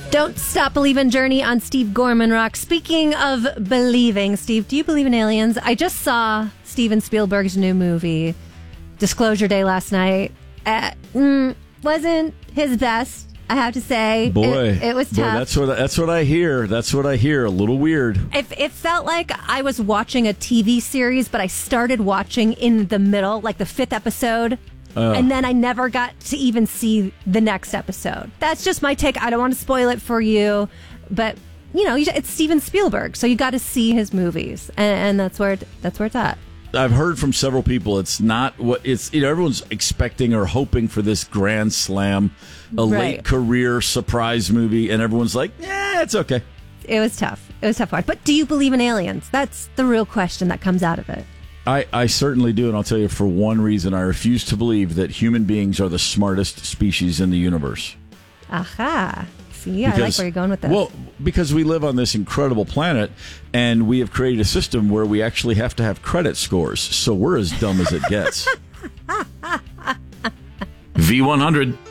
Don't Stop Believin' Journey on Steve Gorman Rock. Speaking of believing, Steve, do you believe in aliens? I just saw Steven Spielberg's new movie, Disclosure Day, last night. Wasn't his best, I have to say. It was tough. That's what I hear. That's what I hear. A little weird. It felt like I was watching a TV series, but I started watching in the middle, like the fifth episode. And then I never got to even see the next episode. That's just my take. I don't want to spoil it for you, but it's Steven Spielberg, so you got to see his movies, and that's where it's at. I've heard from several people it's not what it's. Everyone's expecting or hoping for this grand slam, late career surprise movie, and everyone's like, "Yeah, it's okay." It was tough. It was a tough one. But do you believe in aliens? That's the real question that comes out of it. I certainly do, and I'll tell you for one reason. I refuse to believe that human beings are the smartest species in the universe. Aha. See, I like where you're going with this. Well, because we live on this incredible planet, and we have created a system where we actually have to have credit scores, so we're as dumb as it gets. V100.